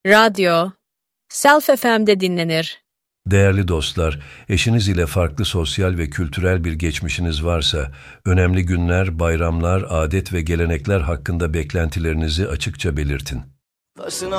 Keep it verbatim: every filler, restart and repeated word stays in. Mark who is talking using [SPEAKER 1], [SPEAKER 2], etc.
[SPEAKER 1] radyo, Self F M'de dinlenir.
[SPEAKER 2] Değerli dostlar, eşiniz ile farklı sosyal ve kültürel bir geçmişiniz varsa, önemli günler, bayramlar, adet ve gelenekler hakkında beklentilerinizi açıkça belirtin.